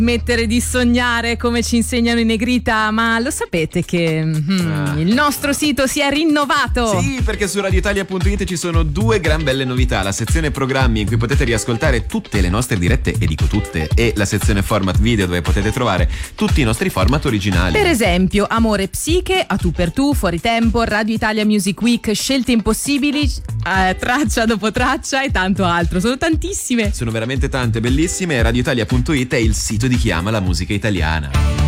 Smettere di sognare come ci insegnano in negrita, ma lo sapete che il nostro sito si è rinnovato? Sì, perché su radioitalia.it ci sono due gran belle novità: la sezione programmi in cui potete riascoltare tutte le nostre dirette, e dico tutte, e la sezione format video dove potete trovare tutti i nostri format originali. Per esempio Amore Psiche, A tu per tu, Fuori Tempo, Radio Italia Music Week, Scelte Impossibili, Traccia dopo traccia e tanto altro. Sono tantissime. Sono veramente tante, bellissime. radioitalia.it è il sito di chi ama la musica italiana.